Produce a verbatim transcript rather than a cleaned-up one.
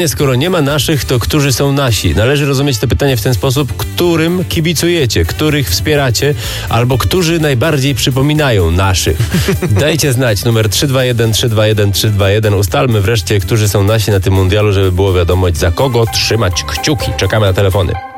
Skoro nie ma naszych, to którzy są nasi? Należy rozumieć to pytanie w ten sposób, którym kibicujecie, których wspieracie, albo którzy najbardziej przypominają naszych. Dajcie znać, numer trzy dwa jeden trzy dwa jeden trzy dwa jeden. Ustalmy wreszcie, którzy są nasi na tym mundialu, żeby było wiadomo, za kogo trzymać kciuki. Czekamy na telefony.